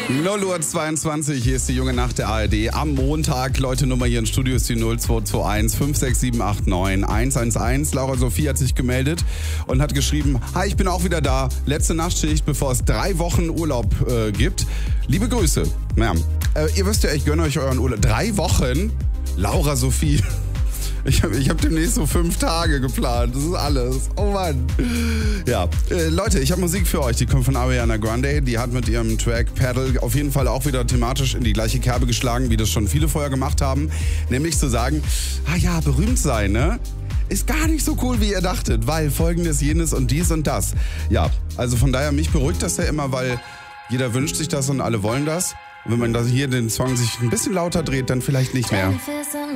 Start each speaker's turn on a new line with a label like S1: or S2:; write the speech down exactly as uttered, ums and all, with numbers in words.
S1: null Uhr zweiundzwanzig, hier ist die junge Nacht der A R D. Am Montag, Leute, Nummer hier im Studio ist die null zwei zwei eins fünf sechs sieben acht neun eins eins eins. Laura Sophie hat sich gemeldet und hat geschrieben, hi, ich bin auch wieder da. Letzte Nachtschicht, bevor es drei Wochen Urlaub äh, gibt. Liebe Grüße. Ja, äh, ihr wisst ja, ich gönne euch euren Urlaub. Drei Wochen? Laura Sophie. Ich habe ich hab demnächst so fünf Tage geplant. Das ist alles. Oh Mann. Ja, äh, Leute, ich habe Musik für euch. Die kommt von Ariana Grande. Die hat mit ihrem Track Paddle auf jeden Fall auch wieder thematisch in die gleiche Kerbe geschlagen, wie das schon viele vorher gemacht haben. Nämlich zu sagen, ah ja, berühmt sein, ne? Ist gar nicht so cool, wie ihr dachtet, weil folgendes, jenes und dies und das. Ja, also von daher, mich beruhigt das ja immer, weil jeder wünscht sich das und alle wollen das. Und wenn man da hier den Song sich ein bisschen lauter dreht, dann vielleicht nicht mehr.